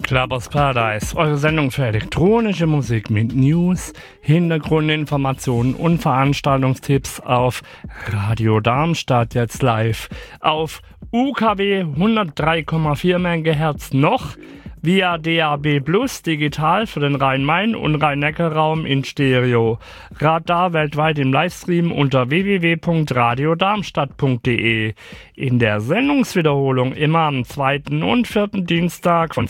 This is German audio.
Clubbers Paradise, eure Sendung für elektronische Musik mit News, Hintergrundinformationen und Veranstaltungstipps auf Radio Darmstadt jetzt live auf UKW 103,4 MHz noch via DAB Plus digital für den Rhein-Main- und Rhein-Neckar-Raum in Stereo. Radar weltweit im Livestream unter www.radiodarmstadt.de. In der Sendungswiederholung immer am 2. und 4. Dienstag von